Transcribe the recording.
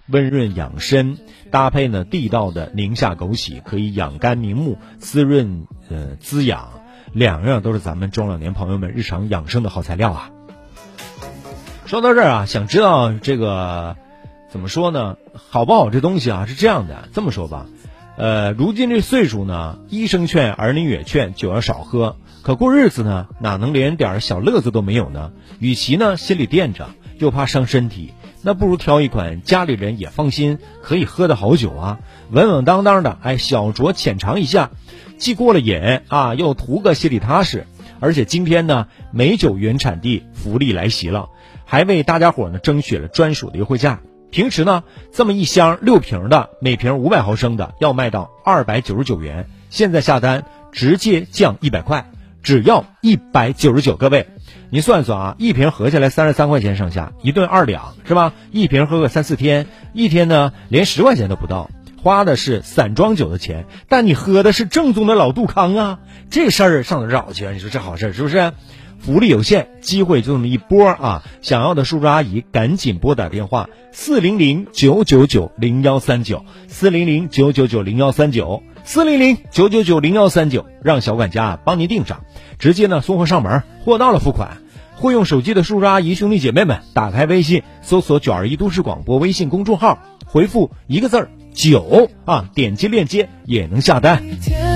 温润养身，搭配呢地道的宁夏枸杞，可以养肝明目、滋润滋养，两样都是咱们中老年朋友们日常养生的好材料啊。说到这儿啊，想知道这个怎么说呢？好不好？这东西啊是这样的，这么说吧，如今这岁数呢，医生劝儿女也劝酒要少喝，可过日子呢，哪能连点小乐子都没有呢？与其呢心里惦着，又怕伤身体，那不如挑一款家里人也放心可以喝的好酒啊，稳稳当当的，小酌浅尝一下，既过了瘾啊，又图个心里踏实。而且今天呢，美酒原产地福利来袭了，还为大家伙呢争取了专属的优惠价。平时呢，这么一箱6瓶的，每瓶500毫升的，要卖到299元，现在下单直接降100块，只要199。各位，你算算啊，一瓶合下来33块钱上下，一顿2两是吧？一瓶喝个3-4天，一天呢连10块钱都不到，花的是散装酒的钱，但你喝的是正宗的老杜康啊，这事儿上哪找去啊？你说这好事是不是？福利有限，机会就这么一波啊！想要的叔叔阿姨赶紧拨打电话400-999-0139 400-999-0139 400-999-0139，让小管家帮您订上，直接呢送货上门，货到了付款。会用手机的叔叔阿姨兄弟姐妹们，打开微信搜索921都市广播微信公众号，回复一个字儿9啊，点击链接也能下单。